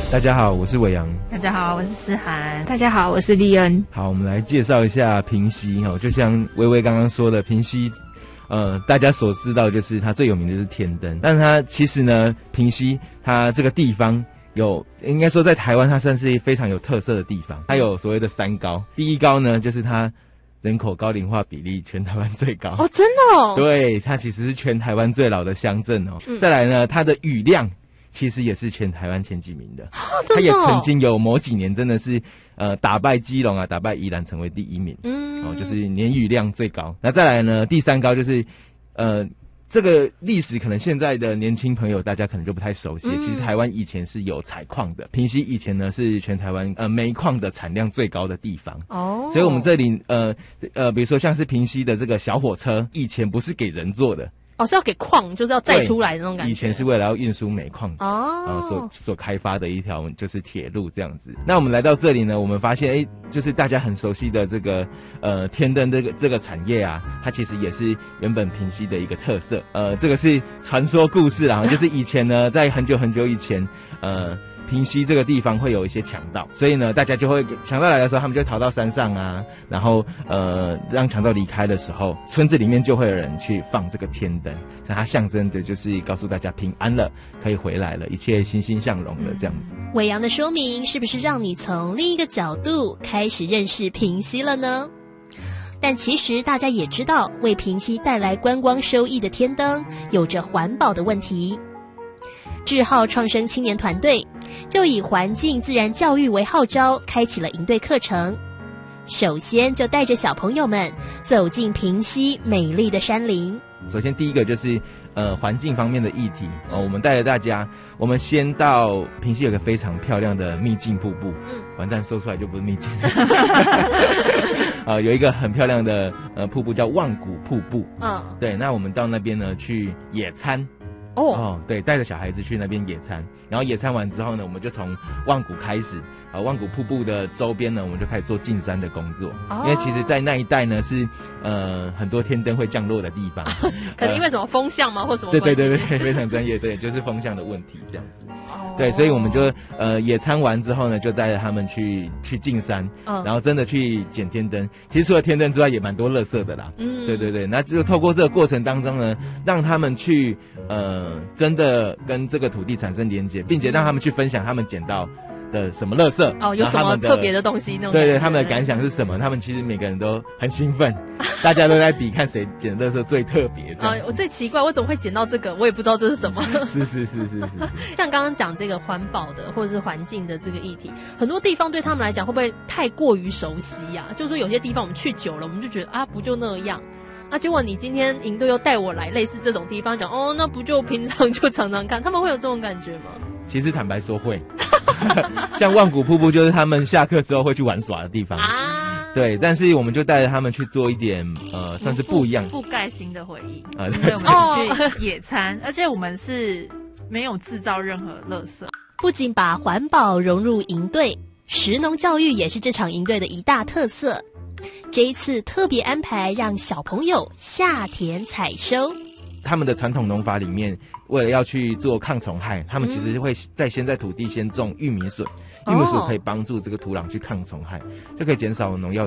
大家好，我是伟阳。 大家好，我是思涵。 大家好，我是丽恩。 好，我们来介绍一下平溪哈，就像薇薇刚刚说的，平溪，大家所知道就是它最有名的就是天灯，但是它其实呢，平溪它这个地方应该说在台湾它算是非常有特色的地方，它有所谓的3高，第一高呢就是它人口高龄化比例全台湾最高哦，真的哦， 对，它其实是全台湾最老的乡镇哦。再来呢，它的雨量其实也是全台湾前几名的，它也曾经有某几年真的是打败基隆啊，打败宜兰成为第1名，就是年雨量最高。那再来呢，第3高就是这个历史可能现在的年轻朋友大家可能就不太熟悉，其实台湾以前是有采矿的，平溪以前呢是全台湾煤矿的产量最高的地方哦，所以我们这里比如说像是平溪的这个小火车，以前不是给人坐的。 哦，是要给矿，就是要载出来的那种感觉。 以前是为了要运输煤矿所开发的一条就是铁路这样子。那我们来到这里呢，我们发现就是大家很熟悉的这个天灯这个产业啊，它其实也是原本平溪的一个特色。这个是传说故事啦，就是以前呢，在很久很久以前，平溪这个地方会有一些强盗，所以呢，大家就会强盗来的时候，他们就逃到山上啊，然后让强盗离开的时候，村子里面就会有人去放这个天灯，所以它象征着就是告诉大家平安了，可以回来了，一切欣欣向荣了这样子。 伟阳的说明是不是让你从另一个角度开始认识平溪了呢？但其实大家也知道，为平溪带来观光收益的天灯有着环保的问题。志浩创生青年团队就以环境自然教育为号召，开启了营队课程。首先就带着小朋友们走进平溪美丽的山林。 首先第一个就是环境方面的议题我们带着大家，我们先到平溪有个非常漂亮的秘境瀑布，完蛋说出来就不是秘境有一个很漂亮的瀑布叫万古瀑布，对，那我们到那边呢去野餐。对，带着小孩子去那边野餐，然后野餐完之后呢，我们就从万古开始，万古瀑布的周边呢，我们就开始做进山的工作，因为其实在那一带呢是很多天灯会降落的地方， 可能因为什么风向吗，或什么关系？对，非常专业，对，就是风向的问题这样子。对，所以我们就野餐完之后呢，就带着他们去进山，然后真的去捡天灯。其实除了天灯之外，也蛮多垃圾的啦。对，那就透过这个过程当中呢，让他们去真的跟这个土地产生连结，并且让他们去分享他们捡到的什么垃圾有什么特别的东西那种。对， 他们的感想是什么？他们其实每个人都很兴奋，大家都在比看谁捡垃圾最特别。 我最奇怪，我怎么会捡到这个？我也不知道这是什么。 是。 像刚刚讲这个环保的或者是环境的这个议题，很多地方对他们来讲会不会太过于熟悉呀？就是说有些地方我们去久了，我们就觉得不就那样。结果你今天营队又带我来类似这种地方，讲那不就平常就常常看，他们会有这种感觉吗？ 其实坦白说会，像万古瀑布就是他们下课之后会去玩耍的地方对，但是我们就带着他们去做一点算是不一样覆盖型的回忆因为我们去野餐，而且我们是没有制造任何垃圾。 不仅把环保融入营队，食农教育也是这场营队的一大特色。这一次特别安排让小朋友下田采收。 他们的传统农法里面，为了要去做抗虫害，他们其实会先在土地先种玉米笋，玉米笋可以帮助这个土壤去抗虫害，就可以减少农药